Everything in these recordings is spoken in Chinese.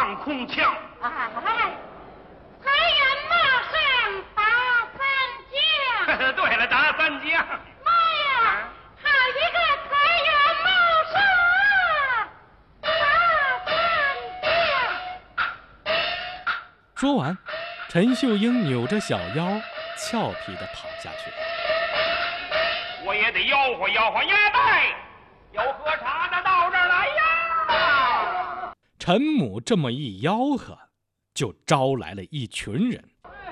放空枪。 哎，财源马上打三将。 对了，打三将。 妈呀，好一个财源茂盛，打三将！ 说完，陈秀英扭着小腰，俏皮地跑下去了。 我也得吆喝吆喝呀，带有喝茶的到这儿来呀！ 陈母这么一吆喝，就招来了一群人。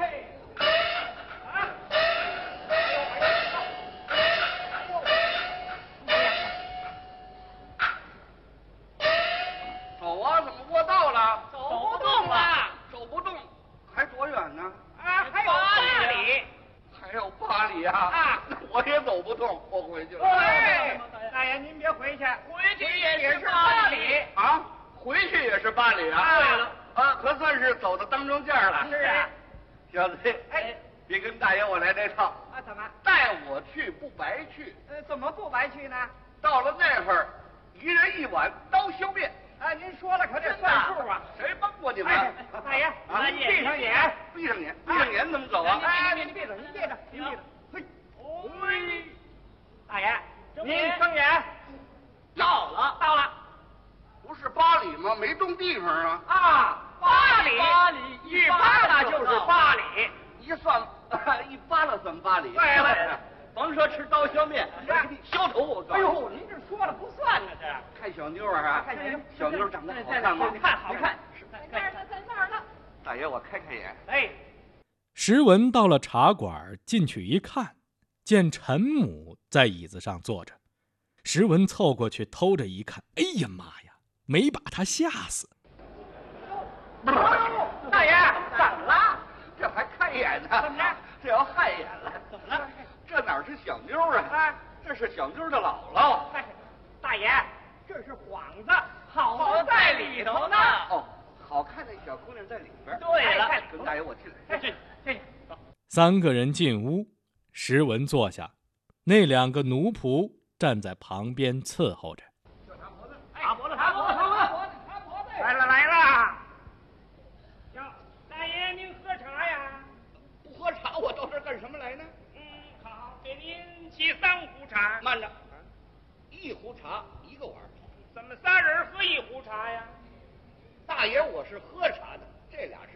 走啊，怎么过道了？ 走不动了， 走不动，还多远呢？ 还有8里。 还有8里啊！ 啊， 我也走不动，我回去了。 哎，大爷您别回去，回去也是8里啊，回去也是8里啊！ 对了， 啊，可算是走到当中间了。 是啊， 小子， 哎， 别跟大爷我来这套。 啊，怎么？ 带我去不白去。 怎么不白去呢？ 到了那会儿，一人1碗刀削面。 啊，您说了可得算数啊！ 谁帮过你们？ 大爷，您闭上眼， 闭上眼，闭上眼怎么走啊？ 哎，您闭着，您闭着，您闭着。嘿，嘿，大爷，您睁眼。到了， 不是8里吗？没动地方啊！ 啊，8里，一扒拉就是8里。 一算一扒拉算8里。 对了， 甭说吃刀削面，削头我告诉你。 哎呦，您这说了不算呢，这看小妞啊， 看小妞， 小妞长得好看吗？ 好看。 在那儿呢。 大爷，我开眼。 哎， 石文到了茶馆，进去一看，见陈母在椅子上坐着。石文凑过去偷着一看，哎呀妈呀，没把他吓死。 大爷，怎么了？ 这还看眼呢？ 怎么着？ 这要害眼了？ 怎么了？ 这哪是小妞啊？这是小妞的姥姥。 大爷，这是幌子，好在里头呢。 哦，好看的小姑娘在里边。 对了， 跟大爷我进来。 进，走。 3个人进屋，石文坐下，那2个奴仆站在旁边伺候着。 擦脖子，来了。大爷，您喝茶呀？ 不喝茶，我到这儿干什么来呢？ 好，给您沏3壶茶。 慢着，1壶茶1个碗。 怎么3人喝1壶茶呀？ 大爷，我是喝茶的，这俩是